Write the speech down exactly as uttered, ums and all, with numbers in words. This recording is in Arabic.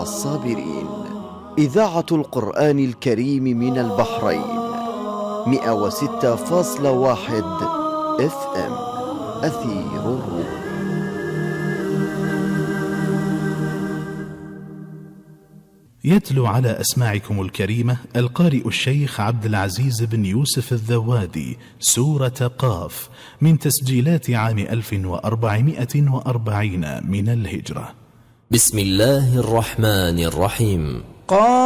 الصابرين. إذاعة القرآن الكريم من البحرين مئة وستة فاصلة واحد اف ام أثير الروح. يتلو على أسماعكم الكريمة القارئ الشيخ عبد العزيز بن يوسف الذوادي سورة قاف من تسجيلات عام ألف وأربعمائة وأربعين من الهجرة. بسم الله الرحمن الرحيم. قاف